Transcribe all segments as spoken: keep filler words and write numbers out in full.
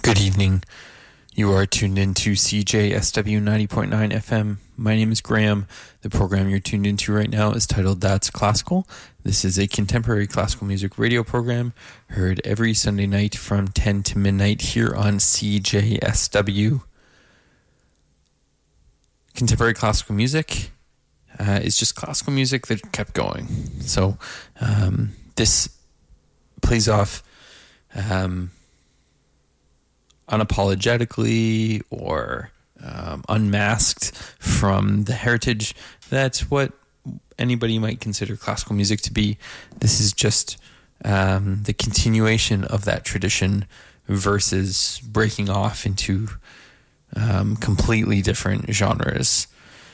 Good evening. You are tuned into C J S W ninety point nine F M. My name is Graham. The program you're tuned into right now is titled That's Classical. This is a contemporary classical music radio program heard every Sunday night from ten to midnight here on C J S W. Contemporary classical music uh, is just classical music that kept going. So um, this plays off um, unapologetically or um, unmasked from the heritage. That's what anybody might consider classical music to be. This is just um, the continuation of that tradition versus breaking off into um, completely different genres.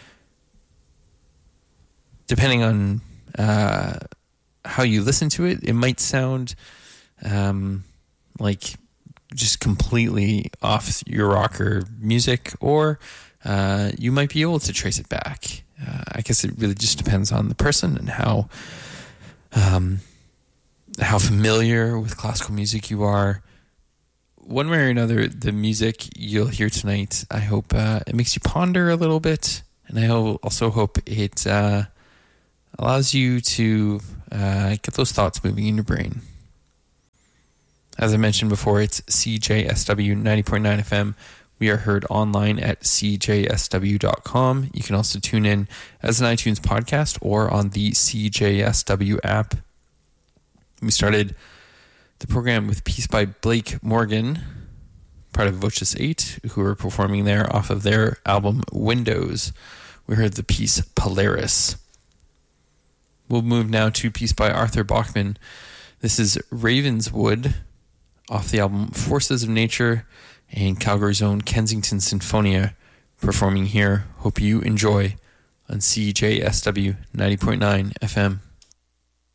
Depending on uh, how you listen to it, it might sound um, like just completely off your rocker music, or uh, you might be able to trace it back. Uh, I guess it really just depends on the person and how um, how familiar with classical music you are. One way or another, the music you'll hear tonight, I hope uh, it makes you ponder a little bit, and I also hope it uh, allows you to uh, get those thoughts moving in your brain. As I mentioned before, it's C J S W ninety point nine F M. We are heard online at c j s w dot com. You can also tune in as an iTunes podcast or on the C J S W app. We started the program with a piece by Blake Morgan, part of Voces eight, who are performing there off of their album Windows. We heard the piece Polaris. We'll move now to a piece by Arthur Bachman. This is Ravenswood, off the album Forces of Nature, and Calgary's own Kensington Sinfonia performing here. Hope you enjoy on C J S W ninety point nine F M.